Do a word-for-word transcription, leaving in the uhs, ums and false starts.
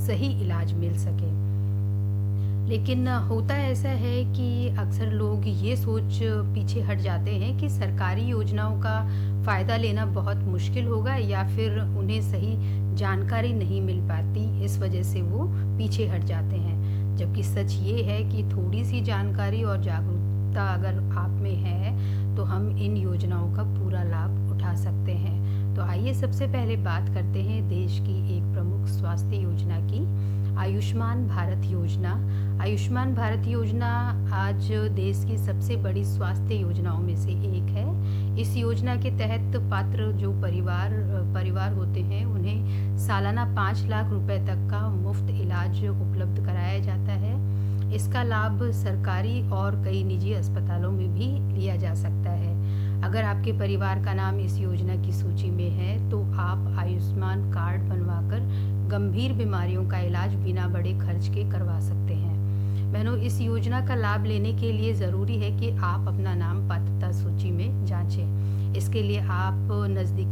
सही इलाज मिल सके। लेकिन होता ऐसा है कि अक्सर लोग ये सोच पीछे हट जाते हैं कि सरकारी योजनाओं का फ़ायदा लेना बहुत मुश्किल होगा या फिर उन्हें सही जानकारी नहीं मिल पाती, इस वजह से वो पीछे हट जाते हैं। जबकि सच ये है कि थोड़ी-सी जानकारी और जागरूकता अगर आप में है, तो हम इन योजनाओं का पूरा लाभ उठा सकते हैं। तो आइए सबसे पहले बात करते हैं देश की एक प्रमुख स्वास्थ्य योजना की, आयुष्मान भारत योजना। आयुष्मान भारत योजना आज देश की सबसे बड़ी स्वास्थ्य योजनाओं में से एक है। इस योजना के तहत पात्र जो परिवार परिवार होते हैं, उन्हें सालाना पाँच लाख रुपए तक का मुफ्त इलाज उपलब्ध कराया जाता है। इसका लाभ सरकारी और कई निजी अस्पतालों में भी लिया जा सकता है। अगर आपके परिवार का नाम इस योजना की सूची में है, तो आप आयुष्मान कार्ड बनवाकर गंभीर बीमारियों का इलाज बिना बड़े खर्च के करवा सकते हैं। बहनों, इस योजना का लाभ लेने के लिए ज़रूरी है कि आप अपना नाम पात्रता सूची में जांचें। इसके लिए आप नज़दीकी